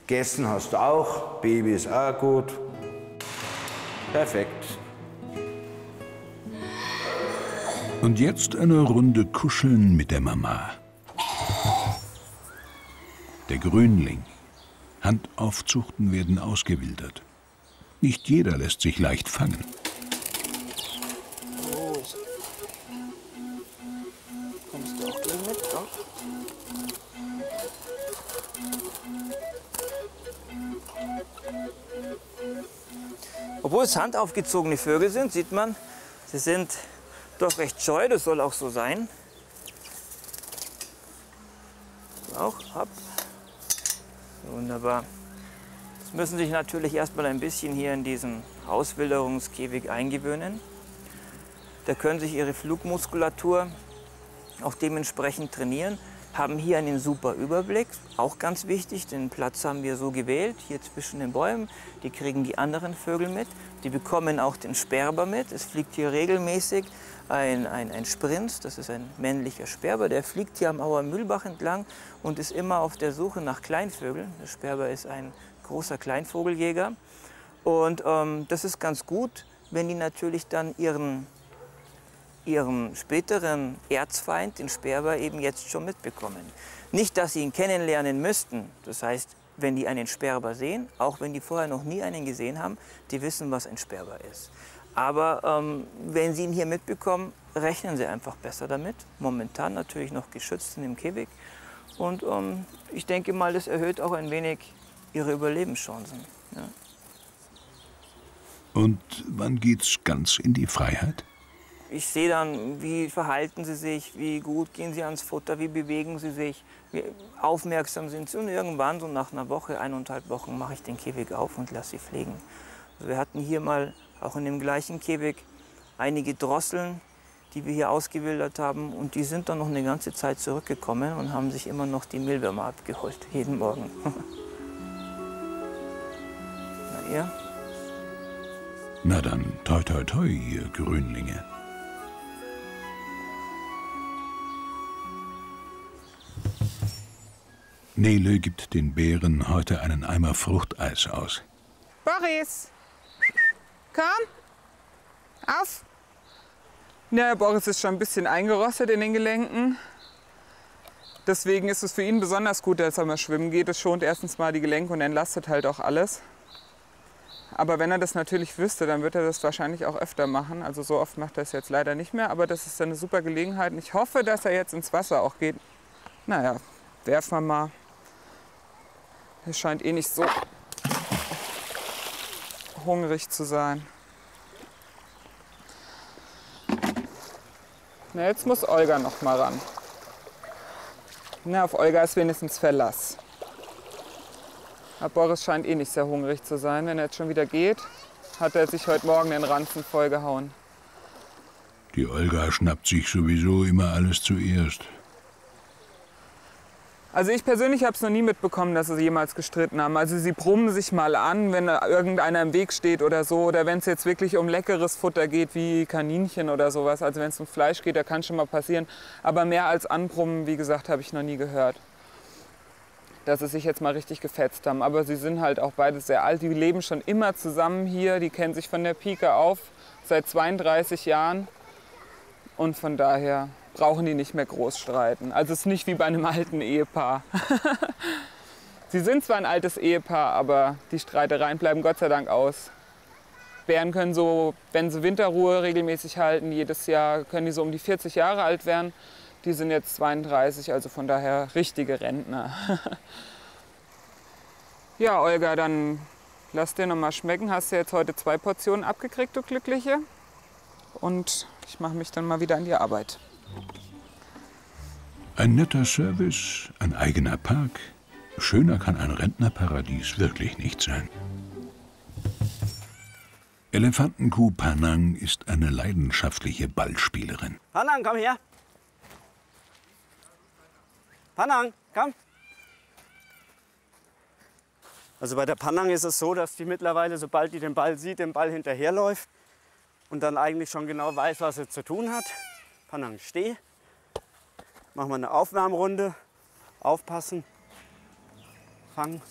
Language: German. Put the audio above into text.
Gegessen hast du auch, Baby ist auch gut. Perfekt. Und jetzt eine Runde kuscheln mit der Mama. Der Grünling. Handaufzuchten werden ausgewildert. Nicht jeder lässt sich leicht fangen. Kommst du auch gleich mit? Komm. Obwohl es handaufgezogene Vögel sind, sieht man, sie sind doch recht scheu, das soll auch so sein. Auch ab. Wunderbar. Jetzt müssen sich natürlich erstmal ein bisschen hier in diesen Auswilderungskäfig eingewöhnen. Da können sich ihre Flugmuskulatur auch dementsprechend trainieren, haben hier einen super Überblick, auch ganz wichtig, den Platz haben wir so gewählt, hier zwischen den Bäumen. Die kriegen die anderen Vögel mit, die bekommen auch den Sperber mit. Es fliegt hier regelmäßig ein Sprint, das ist ein männlicher Sperber, der fliegt hier am Auer Mühlbach entlang und ist immer auf der Suche nach Kleinvögeln. Der Sperber ist ein großer Kleinvogeljäger und das ist ganz gut, wenn die natürlich dann ihren späteren Erzfeind, den Sperber, eben jetzt schon mitbekommen. Nicht, dass sie ihn kennenlernen müssten. Das heißt, wenn die einen Sperber sehen, auch wenn die vorher noch nie einen gesehen haben, die wissen, was ein Sperber ist. Aber wenn sie ihn hier mitbekommen, rechnen sie einfach besser damit. Momentan natürlich noch geschützt in dem Käfig. Und ich denke mal, das erhöht auch ein wenig ihre Überlebenschancen. Ja. Und wann geht's ganz in die Freiheit? Ich sehe dann, wie verhalten sie sich, wie gut gehen sie ans Futter, wie bewegen sie sich, wie aufmerksam sind sie. Und irgendwann, so nach einer Woche, 1,5 Wochen, mache ich den Käfig auf und lasse sie fliegen. Also wir hatten hier mal, auch in dem gleichen Käfig, einige Drosseln, die wir hier ausgewildert haben. Und die sind dann noch eine ganze Zeit zurückgekommen und haben sich immer noch die Mehlwürmer abgeholt, jeden Morgen. Na ihr? Na dann, toi toi toi, ihr Grünlinge. Nele gibt den Bären heute einen Eimer Fruchteis aus. Boris! Komm! Auf! Ja, Boris ist schon ein bisschen eingerostet in den Gelenken. Deswegen ist es für ihn besonders gut, dass er mal schwimmen geht. Es schont erstens mal die Gelenke und entlastet halt auch alles. Aber wenn er das natürlich wüsste, dann wird er das wahrscheinlich auch öfter machen. Also so oft macht er es jetzt leider nicht mehr. Aber das ist eine super Gelegenheit. Und ich hoffe, dass er jetzt ins Wasser auch geht. Naja, werfen wir mal. Er scheint eh nicht so hungrig zu sein. Na, jetzt muss Olga noch mal ran. Na, auf Olga ist wenigstens Verlass. Aber Boris scheint eh nicht sehr hungrig zu sein. Wenn er jetzt schon wieder geht, hat er sich heute Morgen den Ranzen vollgehauen. Die Olga schnappt sich sowieso immer alles zuerst. Also ich persönlich habe es noch nie mitbekommen, dass sie jemals gestritten haben. Also sie brummen sich mal an, wenn irgendeiner im Weg steht oder so. Oder wenn es jetzt wirklich um leckeres Futter geht, wie Kaninchen oder sowas. Also wenn es um Fleisch geht, da kann schon mal passieren. Aber mehr als anbrummen, wie gesagt, habe ich noch nie gehört. Dass sie sich jetzt mal richtig gefetzt haben. Aber sie sind halt auch beide sehr alt. Die leben schon immer zusammen hier. Die kennen sich von der Pike auf, seit 32 Jahren. Und von daher brauchen die nicht mehr groß streiten. Also es ist nicht wie bei einem alten Ehepaar. Sie sind zwar ein altes Ehepaar, aber die Streitereien bleiben Gott sei Dank aus. Bären können so, wenn sie Winterruhe regelmäßig halten, jedes Jahr können die so um die 40 Jahre alt werden. Die sind jetzt 32, also von daher richtige Rentner. Ja, Olga, dann lass dir noch mal schmecken. Hast du jetzt heute 2 Portionen abgekriegt, du Glückliche? Und ich mache mich dann mal wieder an die Arbeit. Ein netter Service, ein eigener Park. Schöner kann ein Rentnerparadies wirklich nicht sein. Elefantenkuh Panang ist eine leidenschaftliche Ballspielerin. Panang, komm her. Panang, komm. Also bei der Panang ist es so, dass die mittlerweile, sobald die den Ball sieht, den Ball hinterherläuft und dann eigentlich schon genau weiß, was sie zu tun hat. Panang, steh. Machen wir eine Aufwärmrunde. Aufpassen. Fang.